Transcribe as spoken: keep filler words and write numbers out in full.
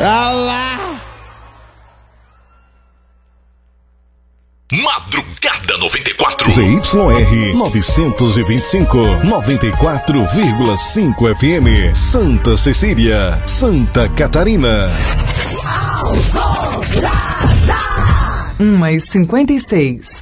Alá! Madrugada noventa e quatro. Z Y R novecentos e vinte e cinco, noventa e quatro vírgula cinco F M, Santa Cecília, Santa Catarina. uma e cinquenta e seis.